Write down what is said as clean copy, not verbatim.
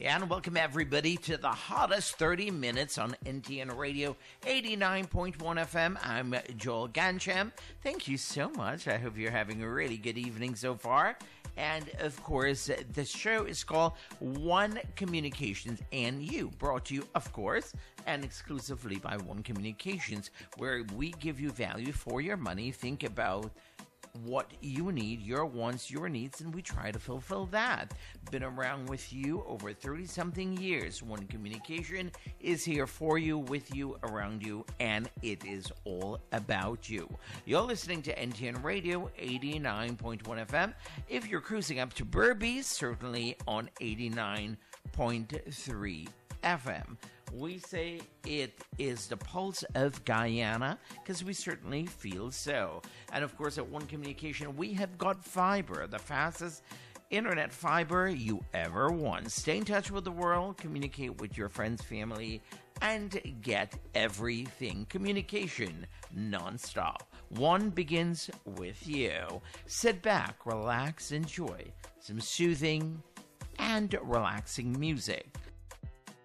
And welcome everybody to the hottest 30 minutes on NTN Radio 89.1 FM. I'm Joel Gancham. Thank you so much. I hope you're having a really good evening so far. And of course, the show is called One Communications and You, brought to you, of course, and exclusively by One Communications, where we give you value for your money. Think about what you need, your wants, your needs, and we try to fulfill that. Been around with you over 30-something years. One Communication is here for you, with you, around you, and it is all about you. You're listening to NTN Radio 89.1 FM. If you're cruising up to Burbies, certainly on 89.3 FM. We say it is the pulse of Guyana because we certainly feel so. And of course, at One Communication, we have got fiber, the fastest internet fiber you ever want. Stay in touch with the world, communicate with your friends, family, and get everything. Communication nonstop. One begins with you. Sit back, relax, enjoy some soothing and relaxing music.